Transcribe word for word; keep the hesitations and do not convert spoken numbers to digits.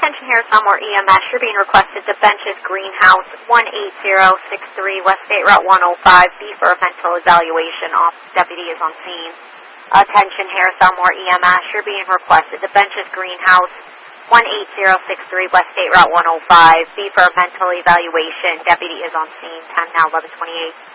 Attention here, Somewhere E M S. You're being requested to Benches Greenhouse, one eight zero six three West State Route one oh five. B for a mental evaluation. Office deputy is on scene. Attention here, Somewhere E M S. You're being requested to Benches Greenhouse, one eight zero six three West State Route one oh five. B for a mental evaluation. Deputy is on scene. Time now, eleven twenty-eight.